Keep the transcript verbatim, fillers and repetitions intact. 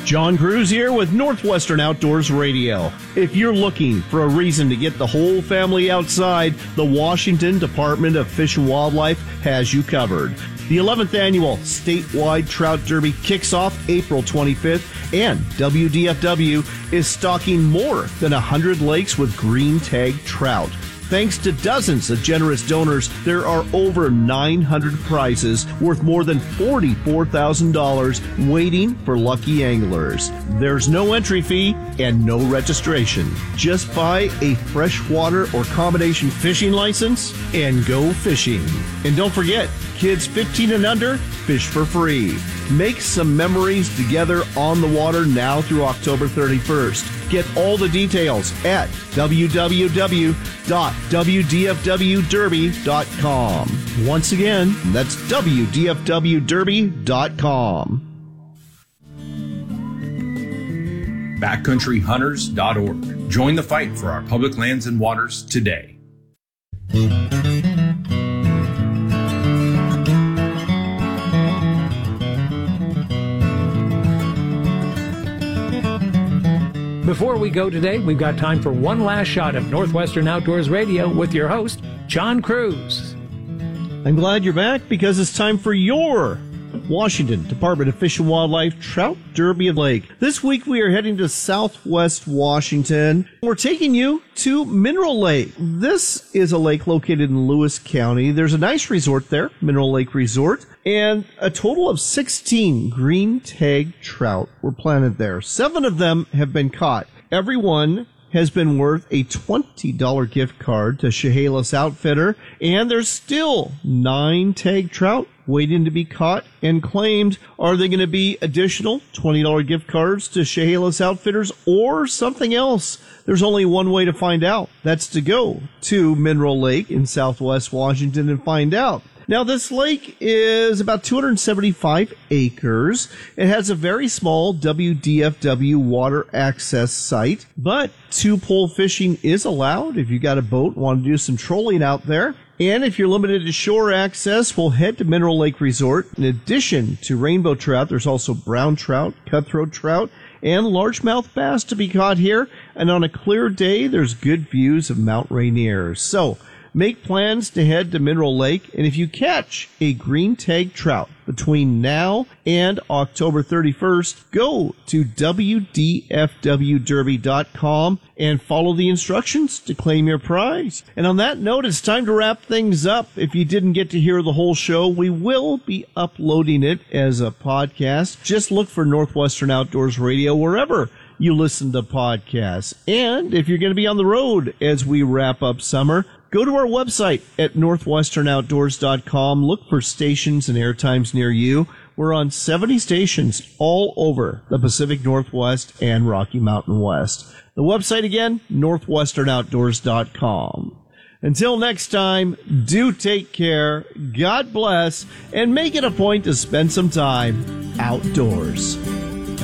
John Cruz here with Northwestern Outdoors Radio. If you're looking for a reason to get the whole family outside, the Washington Department of Fish and Wildlife has you covered. The eleventh annual statewide trout derby kicks off April twenty-fifth, and W D F W is stocking more than one hundred lakes with green tag trout. Thanks to dozens of generous donors, there are over nine hundred prizes worth more than forty-four thousand dollars waiting for lucky anglers. There's no entry fee and no registration. Just buy a freshwater or combination fishing license and go fishing. And don't forget, kids fifteen and under, fish for free. Make some memories together on the water now through October thirty-first. Get all the details at w w w dot w d f w derby dot com. Once again, that's w d f w derby dot com. backcountry hunters dot org. Join the fight for our public lands and waters today. Before we go today, we've got time for one last shot of Northwestern Outdoors Radio with your host, John Cruz. I'm glad you're back because it's time for your Washington Department of Fish and Wildlife Trout Derby Lake. This week we are heading to Southwest Washington. We're taking you to Mineral Lake. This is a lake located in Lewis County. There's a nice resort there, Mineral Lake Resort, and a total of sixteen green tag trout were planted there. Seven of them have been caught. Every one has been worth a twenty dollars gift card to Chehalis Outfitter, and there's still nine tag trout waiting to be caught and claimed. Are they going to be additional twenty dollars gift cards to Chehalis Outfitters or something else? There's only one way to find out. That's to go to Mineral Lake in Southwest Washington and find out. Now, this lake is about two hundred seventy-five acres. It has a very small W D F W water access site, but two-pole fishing is allowed if you got a boat and want to do some trolling out there. And if you're limited to shore access, we'll head to Mineral Lake Resort. In addition to rainbow trout, there's also brown trout, cutthroat trout, and largemouth bass to be caught here. And on a clear day, there's good views of Mount Rainier. So make plans to head to Mineral Lake, and if you catch a green tag trout between now and October thirty-first, go to w d f w derby dot com and follow the instructions to claim your prize. And on that note, it's time to wrap things up. If you didn't get to hear the whole show, we will be uploading it as a podcast. Just look for Northwestern Outdoors Radio wherever you listen to podcasts. And if you're going to be on the road as we wrap up summer, go to our website at northwestern outdoors dot com. Look for stations and airtimes near you. We're on seventy stations all over the Pacific Northwest and Rocky Mountain West. The website again, northwestern outdoors dot com. Until next time, do take care, God bless, and make it a point to spend some time outdoors.